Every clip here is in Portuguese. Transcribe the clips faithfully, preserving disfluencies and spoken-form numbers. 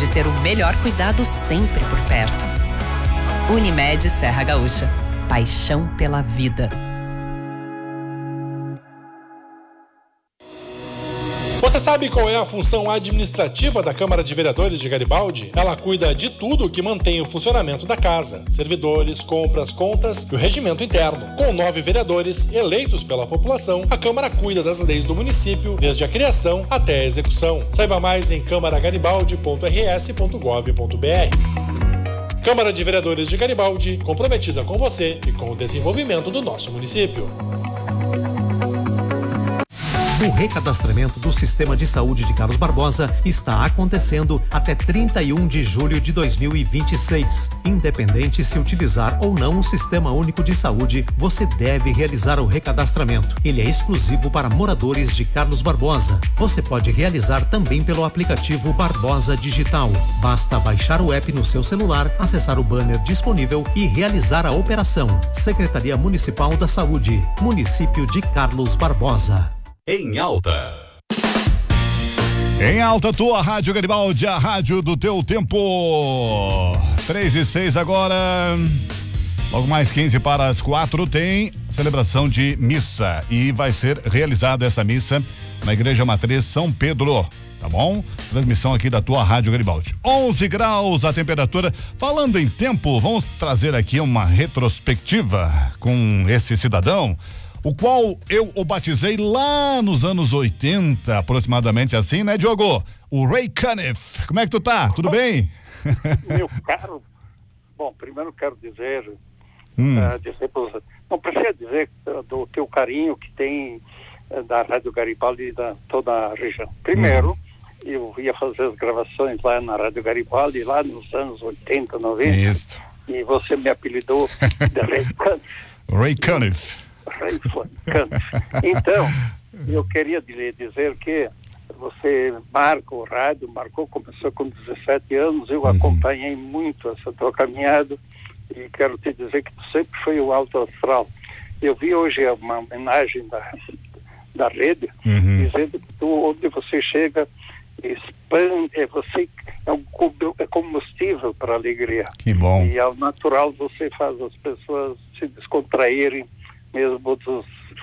de ter o melhor cuidado sempre por perto. Unimed Serra Gaúcha. Paixão pela vida. Você sabe qual é a função administrativa da Câmara de Vereadores de Garibaldi? Ela cuida de tudo que mantém o funcionamento da casa: servidores, compras, contas e o regimento interno. Com nove vereadores eleitos pela população, a Câmara cuida das leis do município, desde a criação até a execução. Saiba mais em câmara garibaldi ponto r s ponto gov ponto b r. Câmara de Vereadores de Garibaldi, comprometida com você e com o desenvolvimento do nosso município. O recadastramento do Sistema de Saúde de Carlos Barbosa está acontecendo até trinta e um de julho de dois mil e vinte e seis. Independente se utilizar ou não o Sistema Único de Saúde, você deve realizar o recadastramento. Ele é exclusivo para moradores de Carlos Barbosa. Você pode realizar também pelo aplicativo Barbosa Digital. Basta baixar o app no seu celular, acessar o banner disponível e realizar a operação. Secretaria Municipal da Saúde, Município de Carlos Barbosa. Em alta. Em alta, tua Rádio Garibaldi, a rádio do teu tempo. Três e seis agora. Logo mais quinze para as quatro tem celebração de missa e vai ser realizada essa missa na Igreja Matriz São Pedro. Tá bom? Transmissão aqui da tua Rádio Garibaldi. onze graus a temperatura. Falando em tempo, vamos trazer aqui uma retrospectiva com esse cidadão, o qual eu o batizei lá nos anos oitenta, aproximadamente assim, né, Diogo? O Ray Cunniff. Como é que tu tá? Tudo bem? Meu caro, bom, primeiro quero dizer, hum. uh, dizer não precisa dizer uh, do teu carinho que tem uh, da Rádio Garibaldi e da toda a região. Primeiro, hum. eu ia fazer as gravações lá na Rádio Garibaldi, lá nos anos oitenta, noventa. Isso. E você me apelidou de Ray Cunniff. Ray Cunniff. Então, eu queria lhe dizer que você marca o rádio, marcou, começou com dezessete anos, eu uhum. acompanhei muito essa tua caminhada e quero te dizer que tu sempre foi o alto astral. Eu vi hoje uma homenagem da, da rede, uhum. dizendo que tu, onde você chega, expande, é, você é um combustível para a alegria. Que bom. E ao natural você faz as pessoas se descontraírem mesmo dos,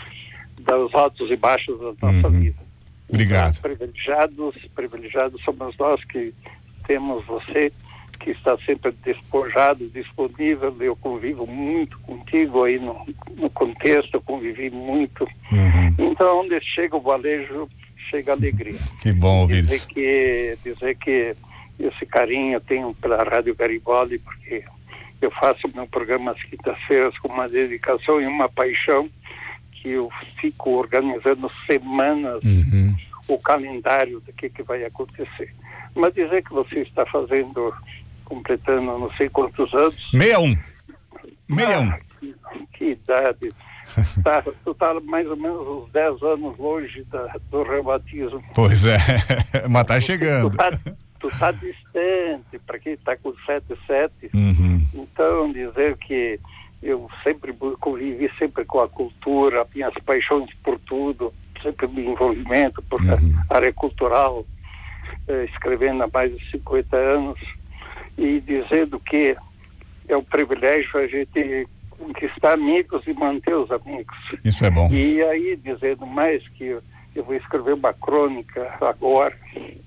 dos altos e baixos da nossa uhum. vida. Obrigado. Então, privilegiados, privilegiados somos nós que temos você, que está sempre despojado, disponível. Eu convivo muito contigo aí no, no contexto, eu convivi muito. Uhum. Então, onde chega o valejo, chega a alegria. Que bom ouvir dizer isso. Que, dizer que esse carinho eu tenho pela Rádio Garibaldi, porque eu faço meu programa às quintas-feiras com uma dedicação e uma paixão, que eu fico organizando semanas uhum. o calendário do que, que vai acontecer. Mas dizer que você está fazendo, completando não sei quantos anos. meia um. meia um. Ah, que, que idade. Tá, tu está mais ou menos uns dez anos longe da, do reumatismo. Pois é, mas tá chegando. Tu tá, tu tá distante, para quem está com sete sete. Uhum. Então, dizer que eu sempre convivi sempre com a cultura, minhas paixões por tudo, sempre me envolvimento por uhum. a área cultural, eh, escrevendo há mais de cinquenta anos, e dizendo que é um privilégio a gente conquistar amigos e manter os amigos. Isso é bom. E aí, dizendo mais que eu, eu vou escrever uma crônica agora,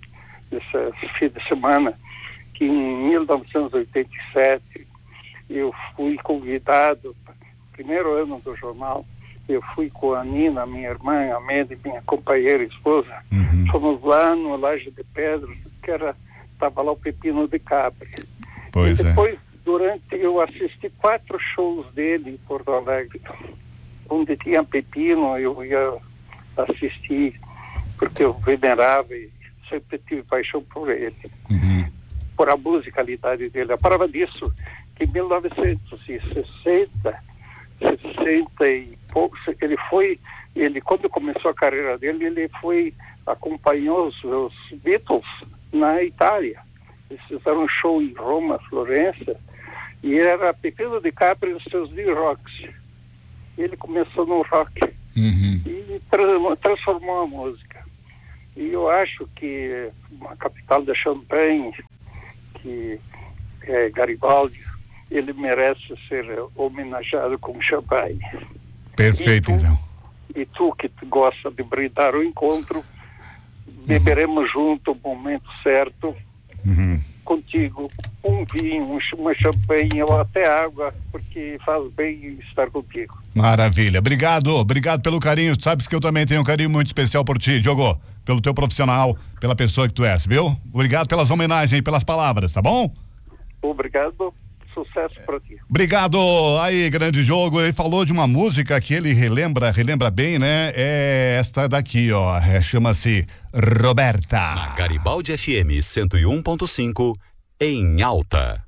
esse fim de semana, que em mil novecentos e oitenta e sete eu fui convidado, primeiro ano do jornal, eu fui com a Nina, minha irmã, a Mede, minha companheira e esposa, uhum. fomos lá no Laje de Pedras, que era, estava lá o Pepino de Capri. Pois e depois, é. durante, eu assisti quatro shows dele em Porto Alegre, onde tinha Pepino, eu ia assistir, porque eu venerava e sempre tive paixão por ele, uhum. por a musicalidade dele. A prova disso, que em mil novecentos e sessenta, sessenta e poucos, ele foi, ele quando começou a carreira dele, ele foi, acompanhou os, os Beatles na Itália. Eles fizeram um show em Roma, Florença, e era Pepino de Capri e os seus D-Rocks. Ele começou no rock uhum. e tra- transformou a música. E eu acho que uma capital da Champagne, que é Garibaldi, ele merece ser homenageado com champanhe. Perfeito, e tu, então. E tu que gosta de brindar o encontro, beberemos junto o momento certo, Uhum. contigo, um vinho, um, uma champanhe ou até água, porque faz bem estar contigo. Maravilha, obrigado, obrigado pelo carinho, tu sabes que eu também tenho um carinho muito especial por ti, Diogo, pelo teu profissional, pela pessoa que tu és, viu? Obrigado pelas homenagens, pelas palavras, tá bom? Obrigado, sucesso para ti. Obrigado, aí, grande Diogo, ele falou de uma música que ele relembra, relembra bem, né? É esta daqui, ó, é, chama-se Roberta. Na Garibaldi F M cento e um ponto cinco, em alta.